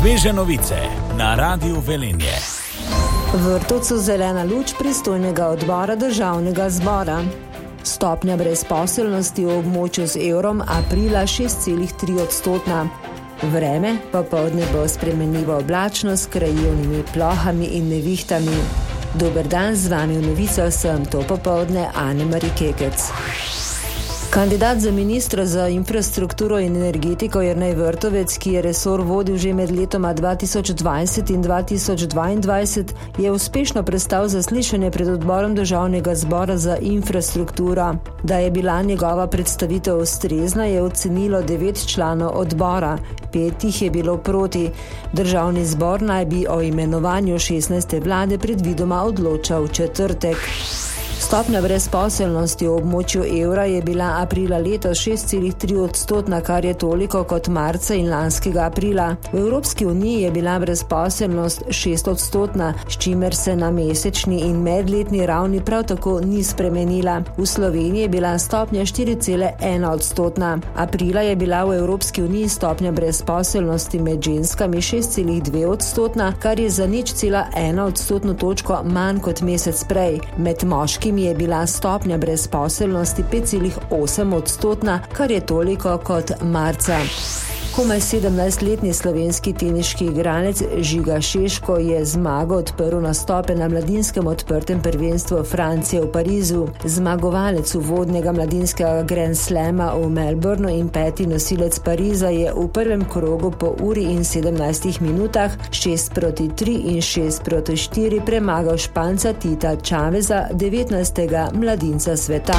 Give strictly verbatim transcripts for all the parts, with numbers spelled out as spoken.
Sveže novice na Radiu Velenje. Vrtovcu zelena luč pristojnega odbora državnega zbora. Stopnja brezposelnosti v območju z evrom aprila šest celih tri odstotna. Vreme popoldne bo spremenljivo oblačno s krajevnimi plohami in nevihtami. Dober dan, z vami v novicah sem to popoldne Ane-Mari Kekec. Kandidat za ministra za infrastrukturo in energetiko Jernej Vrtovec, ki je resor vodil že med letoma dva tisoč dvajset in dva tisoč dvaindvajset, je uspešno prestal zaslišanje pred odborom državnega zbora za infrastrukturo. Da je bila njegova predstavitev ustrezna, je ocenilo devet članov odbora. Pet jih je bilo proti. Državni zbor naj bi o imenovanju šestnajste vlade predvidoma odločal v četrtek. Stopnja brezposelnosti v območju evra je bila aprila letos šest celih tri odstotna, kar je toliko kot marca in lanskega aprila. V Evropski uniji je bila brezposelnost šest odstotna, s čimer se na mesečni in medletni ravni prav tako ni spremenila. V Sloveniji je bila stopnja štiri cele ena odstotna. Aprila je bila v Evropski uniji stopnja brezposelnosti med ženskami šest celih dve odstotna, kar je za nič cela ena odstotno točko manj kot mesec prej. Med moškimi je bila stopnja brezposelnosti pet celih osem odstotna, kar je toliko kot marca. Komaj sedemnajstletni slovenski teniški igralec Žiga Šeško je zmago odprl nastope na mladinskem odprtem prvenstvu Francije v Parizu. Zmagovalec uvodnega mladinskega Grand Slama v Melbourneu in peti nosilec Pariza je v prvem krogu po uri in sedemnajstih minutah šest proti tri in šest proti štiri premagal Španca Tita Chaveza, devetnajstega mladinca sveta.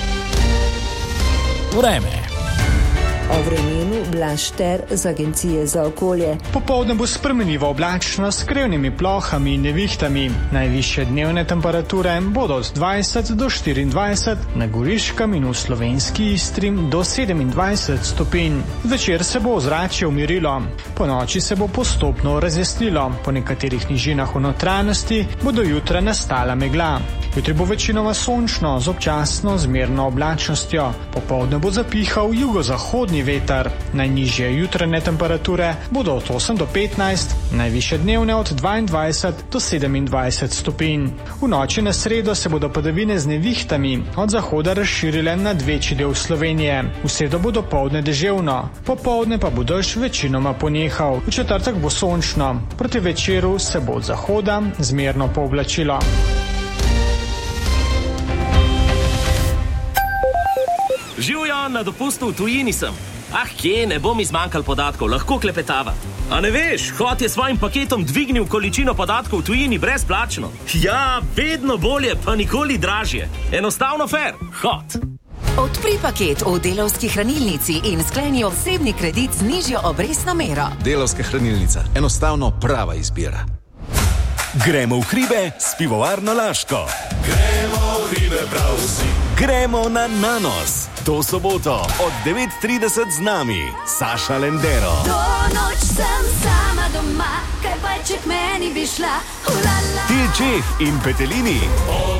Vreme. O vremenu Blaž Šter z Agencije za okolje. Popoldne bo spremenljivo oblačno s krajevnimi plohami in nevihtami. Najvišje dnevne temperature bodo od dvajset do štiriindvajset, na Goriškem in v slovenski Istri do sedemindvajset stopinj. Zvečer se bo ozračje umirilo. Po noči se bo postopno razjasnilo. Po nekaterih nižinah v notranjosti bo do jutra nastala megla. Jutri bo večinoma sončno z občasno zmerno oblačnostjo. Popoldne bo zapihal jugozahodni veter. Najnižje jutranje temperature bodo od osem do petnajst, najvišje dnevne od dvaindvajset do sedemindvajset stopinj. V noči na sredo se bodo padavine z nevihtami od zahoda razširile nad večji del Slovenije. V sredo bo dopoldne deževno, popoldne pa bo dež večinoma ponehal. V četrtek bo sončno, proti večeru se bo od zahoda zmerno pooblačilo. Živjo, na dopustu v tujini sem. Ah, kje, ne bom izmanjkal podatkov, lahko klepetava. A ne veš, Hot je svojim paketom dvignil količino podatkov v tujini brezplačno. Ja, vedno bolje, pa nikoli dražje. Enostavno fair, Hot. Odpri paket v Delavski hranilnici in skleni osebni kredit z nižjo obrestno mero. Delavska hranilnica, enostavno prava izbira. Gremo v hribe s pivovarno Laško. Gremo v hribe prav vsi. Gremo na Nanos. To soboto od devet trideset z nami Saša Lendero. Do noč sem sama doma, kaj pa če k meni bi šla. Til Čeh in Petelini.